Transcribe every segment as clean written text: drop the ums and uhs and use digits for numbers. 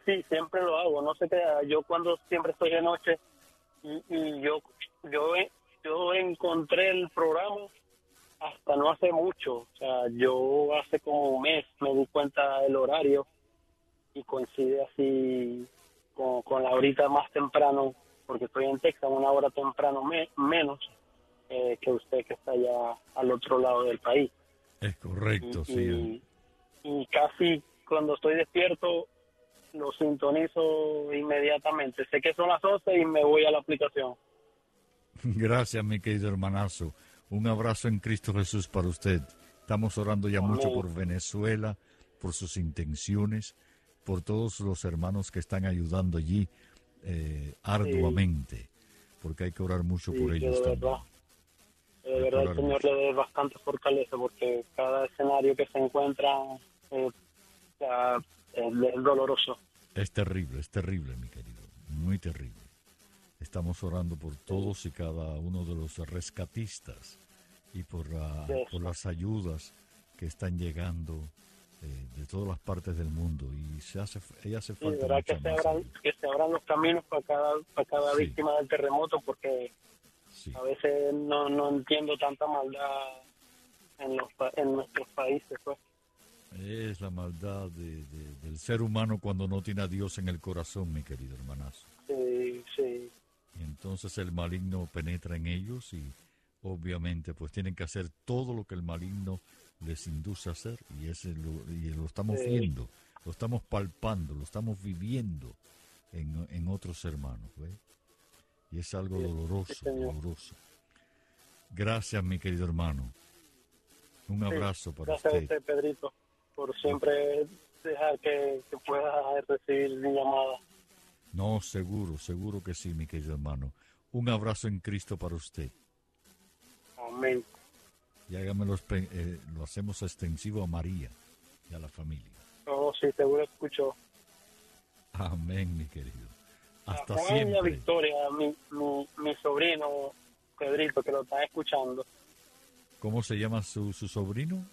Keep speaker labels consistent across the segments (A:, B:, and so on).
A: Sí, siempre lo hago, no sé qué, yo cuando siempre estoy de noche y yo encontré el programa hasta no hace mucho, o sea, yo hace como un mes me di cuenta del horario y coincide así con la horita más temprano, porque estoy en Texas, una hora temprano menos que usted que está allá al otro lado del país.
B: Es correcto, sí.
A: Y casi cuando estoy despierto lo sintonizo inmediatamente. Sé que son las 11 y me voy a la aplicación.
B: Gracias, mi querido hermanazo. Un abrazo en Cristo Jesús para usted. Estamos orando ya mucho
A: Amén.
B: por Venezuela, por sus intenciones, por todos los hermanos que están ayudando allí
A: Sí,
B: arduamente, porque hay que orar mucho
A: sí,
B: por
A: que
B: ellos también.
A: de
B: Hay que
A: verdad el
B: orar
A: Señor
B: mucho.
A: le dé bastante fortaleza porque cada escenario que se encuentra eh, ya, es doloroso.
B: Es terrible, mi querido, muy terrible. Estamos orando por
A: Sí,
B: todos y cada uno de los rescatistas y
A: de
B: por
A: eso.
B: las ayudas que están llegando de todas las partes del mundo y hace
A: Sí, de
B: falta
A: verdad
B: mucha más ayuda.
A: que se abran los caminos para cada
B: Sí,
A: víctima del terremoto porque
B: sí.
A: a veces no entiendo tanta maldad en nuestros países, pues.
B: Es la maldad del ser humano cuando no tiene a Dios en el corazón, mi querido hermanazo.
A: Sí, sí,
B: Y entonces el maligno penetra en ellos y obviamente pues tienen que hacer todo lo que el maligno les induce a hacer y lo estamos
A: sí,
B: viendo, lo estamos palpando, lo estamos viviendo en otros hermanos, ¿ve? Y es algo
A: sí, sí,
B: doloroso,
A: señor.
B: doloroso. Gracias, mi querido hermano. Un
A: Sí,
B: abrazo para
A: gracias a
B: usted.
A: usted, Pedrito, por
B: Lo-
A: siempre dejar que pueda recibir mi llamada.
B: No, seguro que sí, mi querido hermano. Un abrazo en Cristo para usted.
A: Amén.
B: Y lo hacemos extensivo a María y a la familia.
A: Oh, sí, seguro escucho
B: Amén, mi querido.
A: a
B: Hasta
A: Juan y a
B: siempre.
A: Victoria, mi sobrino Pedrito, que lo están escuchando.
B: ¿Cómo se llama su sobrino?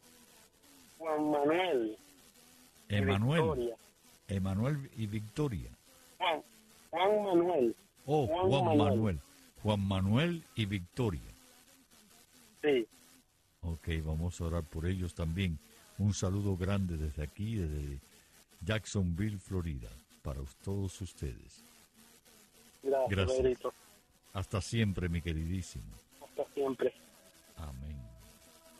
A: Juan Manuel y
B: Emanuel.
A: Victoria.
B: Emanuel y Victoria.
A: Juan, Juan Manuel.
B: Oh,
A: Juan
B: Juan
A: Manuel.
B: Manuel. Juan Manuel y Victoria.
A: Sí,
B: Ok, vamos a orar por ellos también. Un saludo grande desde aquí, desde Jacksonville, Florida, para todos ustedes.
A: gracias,
B: Gracias.
A: Pedrito.
B: Hasta siempre, mi queridísimo.
A: Hasta siempre.
B: Amén.